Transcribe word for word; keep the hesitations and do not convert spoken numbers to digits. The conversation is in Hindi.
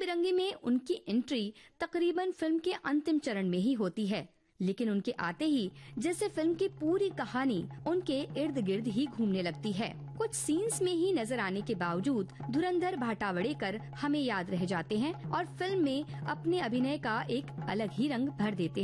बिरंगी में उनकी एंट्री तकरीबन फिल्म के अंतिम चरण में ही होती है, लेकिन उनके आते ही जैसे फिल्म की पूरी कहानी उनके इर्द गिर्द ही घूमने लगती है। कुछ सीन्स में ही नजर आने के बावजूद धुरंधर भाटावड़ेकर हमें याद रह जाते हैं और फिल्म में अपने अभिनय का एक अलग ही रंग भर देते हैं।